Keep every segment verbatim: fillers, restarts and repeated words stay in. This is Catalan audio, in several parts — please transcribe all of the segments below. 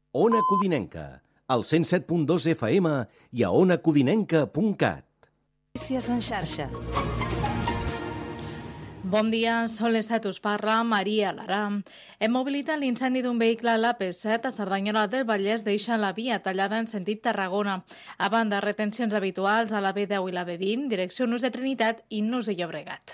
Ona Codinenca, al cent set punt dos F M i a ona codinenca punt cat. Notícies en xarxa. Bon dia, són les set, us parla Maria Lara. Hem mobilitat l'incendi d'un vehicle a l'A P set a Cerdanyola del Vallès deixa la via tallada en sentit Tarragona. A banda, retencions habituals a la B deu i la B vint, direcció Nus de Trinitat i Nus de Llobregat.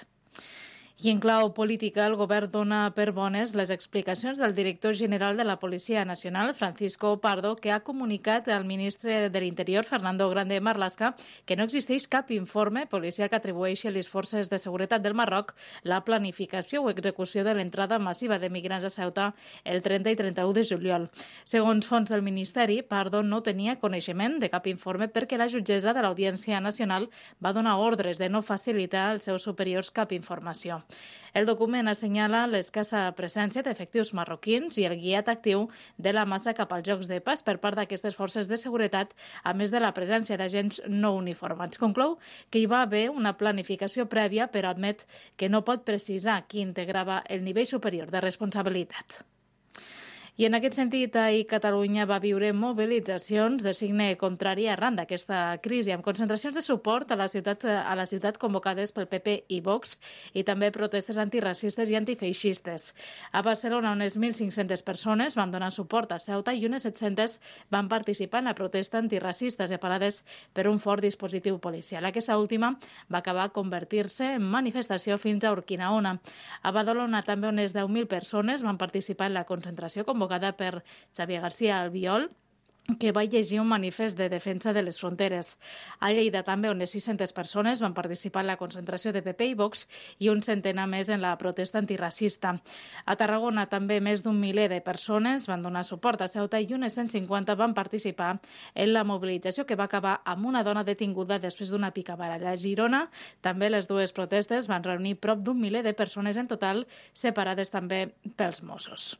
I en clau política, el govern dona per bones les explicacions del director general de la Policia Nacional, Francisco Pardo, que ha comunicat al ministre de l'Interior, Fernando Grande Marlaska, que no existeix cap informe policial que atribueixi a les forces de seguretat del Marroc la planificació o execució de l'entrada massiva de migrants a Ceuta el trenta i trenta-u de juliol. Segons fonts del Ministeri, Pardo no tenia coneixement de cap informe perquè la jutgessa de l'Audiència Nacional va donar ordres de no facilitar als seus superiors cap informació. El document assenyala l'escassa presència d'efectius marroquins i el guiat actiu de la massa cap als jocs de pas per part d'aquestes forces de seguretat, a més de la presència d'agents no uniformats. Conclou que hi va haver una planificació prèvia, però admet que no pot precisar qui integrava el nivell superior de responsabilitat. I en aquest sentit, ahir Catalunya va viure mobilitzacions de signe contrari arran d'aquesta crisi, amb concentracions de suport a la ciutat a la ciutat convocades pel P P i Vox i també protestes antiracistes i antifeixistes. A Barcelona, unes mil cinc-centes persones van donar suport a Ceuta i unes set-centes van participar en la protesta antiracista separades per un fort dispositiu policial. Aquesta última va acabar convertir-se en manifestació fins a Urquinaona. A Badalona, també unes deu mil persones van participar en la concentració convocada per Xavier García Albiol, que va llegir un manifest de defensa de les fronteres. A Lleida també unes sis-centes persones van participar en la concentració de P P i Vox i un centenar més en la protesta antiracista. A Tarragona també més d'un miler de persones van donar suport a Ceuta i unes cent cinquanta van participar en la mobilització que va acabar amb una dona detinguda després d'una picabaralla. A Girona també les dues protestes van reunir prop d'un miler de persones en total, separades també pels Mossos.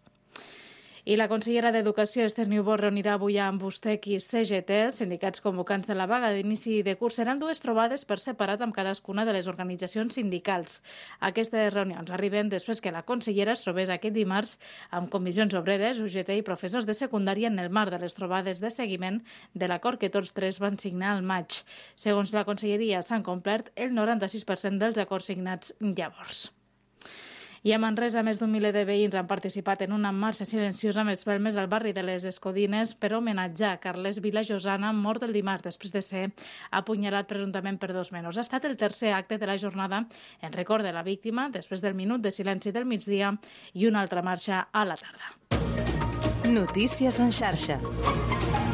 I la consellera d'Educació, Esther Niubó, reunirà avui amb Ustec i C G T, sindicats convocants de la vaga d'inici de curs. Seran dues trobades per separat amb cadascuna de les organitzacions sindicals. Aquestes reunions arriben després que la consellera es trobés aquest dimarts amb comissions obreres, U G T i professors de secundària en el marc de les trobades de seguiment de l'acord que tots tres van signar al maig. Segons la conselleria, s'han complert el noranta-sis per cent dels acords signats llavors. I a Manresa, més d'un miler de veïns han participat en una marxa silenciosa amb espelmes al barri de les Escodines per homenatjar Carles Vilajosana, mort el dimarts després de ser apunyalat presumptament per dos menors. Ha estat el tercer acte de la jornada en record de la víctima, després del minut de silenci del migdia i una altra marxa a la tarda. Notícies en xarxa.